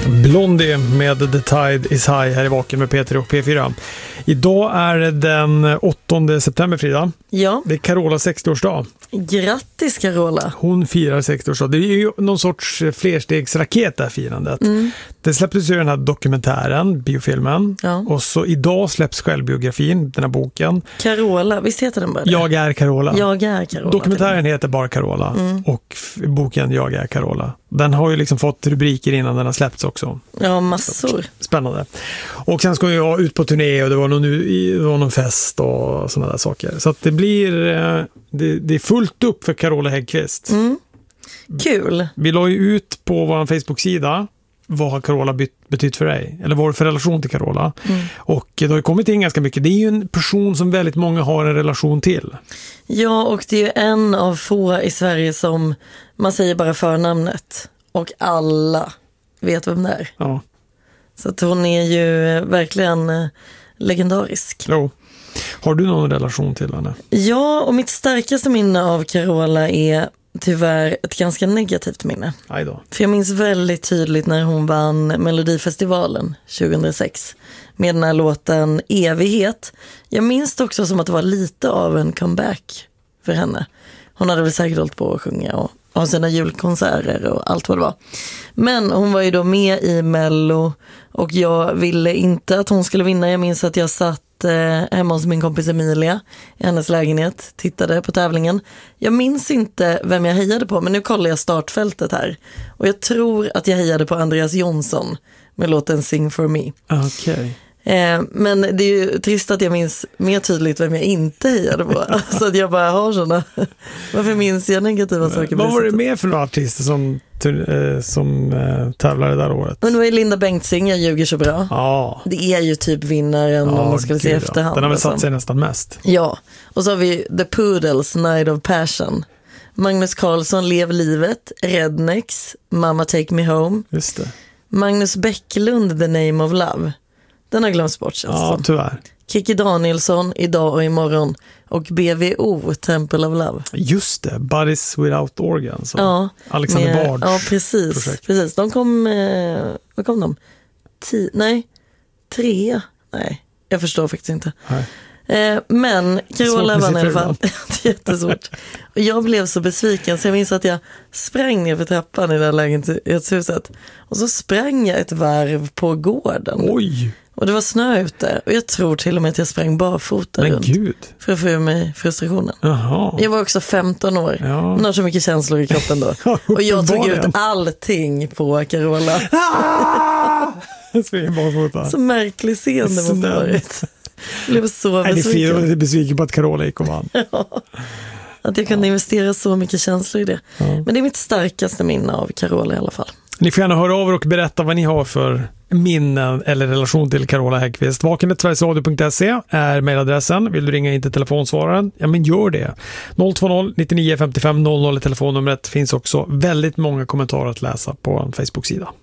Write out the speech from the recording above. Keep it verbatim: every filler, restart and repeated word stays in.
Blondie med The Tide is High här i Vaken med P tre och P fyra. Idag är det den åttonde september, Frida. Ja. Det är Carolas sextioårsdag. Grattis Carola. Hon firar sextioårsdag. Det är ju någon sorts flerstegsraket där firandet. Mm. Det släpptes ju den här dokumentären, biofilmen. Ja. Och så idag släpps självbiografin, den här boken. Carola, visst heter den bara det? Jag är Carola. Jag är Carola. Dokumentären heter bara Carola mm. och f- boken Jag är Carola. Den har ju liksom fått rubriker innan den har släppts också. Ja, massor. Spännande. Och sen ska jag ut på turné och det var någon, det var någon fest och sådana där saker. Så att det blir det, det är fullt upp för Carola Häggkvist. Mm. Kul. Vi la ju ut på vår Facebook-sida vad har Carola bytt, betytt för dig? Eller vad har du för relation till Carola? Mm. Och det har ju kommit in ganska mycket. Det är ju en person som väldigt många har en relation till. Ja, och det är ju en av få i Sverige som man säger bara förnamnet. Och alla vet vem det är. Ja. Så att hon är ju verkligen legendarisk. Jo. Har du någon relation till henne? Ja, och mitt starkaste minne av Carola är tyvärr ett ganska negativt minne. Aj då. För jag minns väldigt tydligt när hon vann Melodifestivalen tjugohundrasex med den här låten Evighet. Jag minns det också som att det var lite av en comeback för henne. Hon hade väl säkert hållit på att sjunga och ha sina julkonserter och allt vad det var. Men hon var ju då med i Mello och jag ville inte att hon skulle vinna. Jag minns att jag satt eh, hemma hos min kompis Emilia i hennes lägenhet, tittade på tävlingen. Jag minns inte vem jag hejade på, men nu kollar jag startfältet här. Och jag tror att jag hejade på Andreas Jonsson med låten Sing for me. Okej. Okay. Eh, men det är ju trist att jag minns mer tydligt vem jag inte hejade på. Så att jag bara har sådana. Varför minns jag negativa saker? Vad var det mer för några artister som, eh, som eh, tävlade där året? Men det var ju Linda Bengtzing, Jag ljuger så bra. Ja. Det är ju typ vinnaren ja, om man skulle se i efterhand. Den har väl alltså. satt sig nästan mest. Ja, och så har vi The Poodles, Night of Passion. Magnus Carlsson, Lev livet. Rednecks, Mama Take Me Home. Just det. Magnus Bäcklund, The Name of Love. Den har glömts bort. Ja, tyvärr. Kiki Danielsson, Idag och imorgon. Och B V O, Temple of Love. Just det, Bodies Without Organs. Ja, Alexander med, Bards ja, precis, precis. De kom, eh, vad kom de? Ti, nej, tre. Nej, jag förstår faktiskt inte. Eh, men Carola vann i alla fall. Det är jättesvårt. Och jag blev så besviken så jag minns att jag sprang ner för trappan i det här lägenhetshuset. Och så sprang jag ett varv på gården. Oj! Och det var snö ute. Och jag tror till och med att jag sprang barfota men runt. Gud. För att få ur mig frustrationen. Jaha. Jag var också femton år. Ja. Hon har så mycket känslor i kroppen då. Och jag tog ut allting på Carola. Så märklig scen det måste ha varit. Jag blev så Nej, besviken. Jag är lite besviken på att Carola gick och vann. Ja. Att jag kunde ja. investera så mycket känslor i det. Ja. Men det är mitt starkaste minne av Carola i alla fall. Ni får gärna höra av er och berätta vad ni har för minnen eller relation till Carola Häggkvist. vaken snabel-a sverigesradio punkt se är mejladressen. Vill du ringa in till telefonsvararen? Ja, men gör det. noll två noll nittionio femtiofem noll noll är telefonnumret. Finns också väldigt många kommentarer att läsa på en Facebook-sida.